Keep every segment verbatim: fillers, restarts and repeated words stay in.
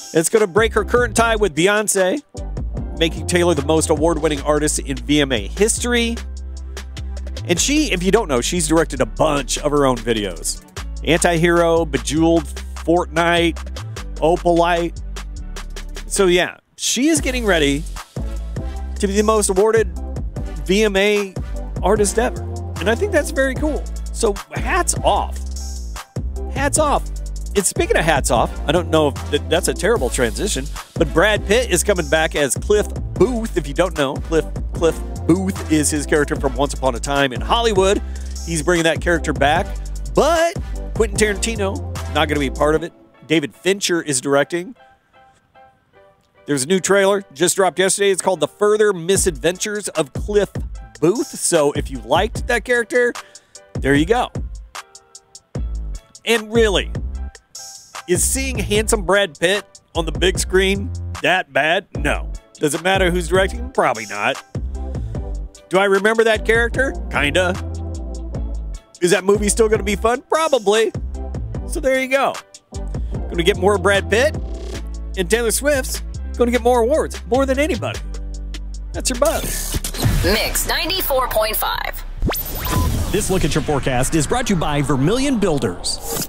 It's going to break her current tie with Beyonce, making Taylor the most award-winning artist in V M A history. And she, if you don't know, she's directed a bunch of her own videos. Anti-Hero, Bejeweled, Fortnite, Opalite. So yeah, she is getting ready to be the most awarded V M A artist ever. And I think that's very cool. So hats off. Hats off. And speaking of hats off, I don't know if that's a terrible transition, but Brad Pitt is coming back as Cliff Booth. If you don't know, Cliff Cliff Booth is his character from Once Upon a Time in Hollywood. He's bringing that character back, but Quentin Tarantino, not going to be part of it. David Fincher is directing. There's a new trailer, just dropped yesterday. It's called The Further Misadventures of Cliff Booth. So if you liked that character, there you go. And really, is seeing handsome Brad Pitt on the big screen that bad? No. Does it matter who's directing? Probably not. Do I remember that character? Kinda. Is that movie still going to be fun? Probably. So there you go. Going to get more Brad Pitt, and Taylor Swift's going to get more awards, more than anybody. That's your buzz. Mix ninety-four point five. This Look at Your Forecast is brought to you by Vermilion Builders.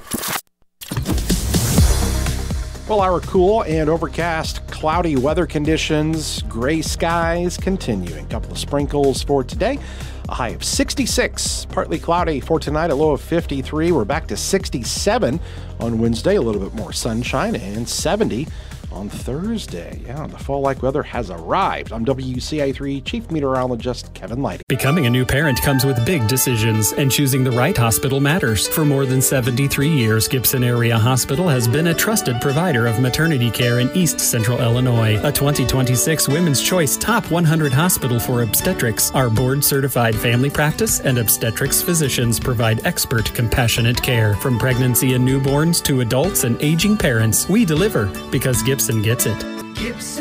Well, our cool and overcast, cloudy weather conditions, gray skies continuing. A couple of sprinkles for today. A high of sixty-six, partly cloudy for tonight, a low of fifty-three. We're back to sixty-seven on Wednesday, a little bit more sunshine, and seventy on Thursday. Yeah, the fall-like weather has arrived. I'm W C I three Chief Meteorologist Kevin Lighting. Becoming a new parent comes with big decisions, and choosing the right hospital matters. For more than seventy-three years, Gibson Area Hospital has been a trusted provider of maternity care in East Central Illinois. A twenty twenty-six Women's Choice Top one hundred Hospital for Obstetrics. Our board-certified family practice and obstetrics physicians provide expert, compassionate care. From pregnancy and newborns to adults and aging parents, we deliver because Gibson gets it.